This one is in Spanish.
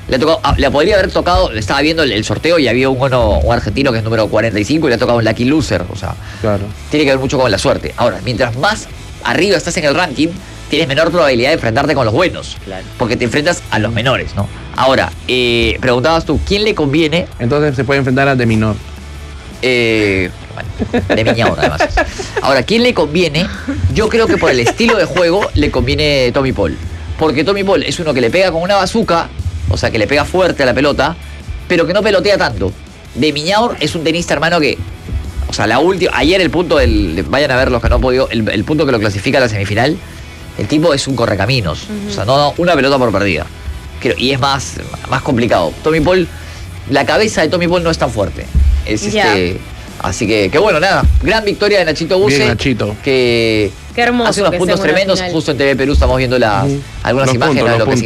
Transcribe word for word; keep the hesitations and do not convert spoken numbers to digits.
Le, ha tocado, le podría haber tocado, le estaba viendo el, el sorteo y había un, uno, un argentino que es número cuarenta y cinco y le ha tocado un lucky loser. O sea, claro. Tiene que ver mucho con la suerte. Ahora, mientras más arriba estás en el ranking, tienes menor probabilidad de enfrentarte con los buenos. Claro. Porque te enfrentas a los menores, ¿no? Ahora, eh, preguntabas tú, ¿quién le conviene? Entonces se puede enfrentar a De Minor. Eh, bueno, de Miñaur, además. Ahora, ¿quién le conviene? Yo creo que por el estilo de juego le conviene Tommy Paul. Porque Tommy Paul es uno que le pega con una bazuca, o sea, que le pega fuerte a la pelota, pero que no pelotea tanto. De Miñaur es un tenista, hermano, que... O sea, la última... Ayer el punto del... Vayan a ver los que no han podido... El, el punto que lo clasifica a la semifinal, el tipo es un correcaminos. Uh-huh. O sea, no, no, una pelota por perdida. Creo, y es más, más complicado. Tommy Paul... La cabeza de Tommy Paul no es tan fuerte. Es Ya. este... Así que, que bueno, nada. Gran victoria de Nachito Buse. Bien, Nachito. Que Qué hermoso hace unos que puntos sea una tremendos. final. Justo en T V Perú estamos viendo las, Uh-huh. algunas Los imágenes puntos, de los lo que puntos.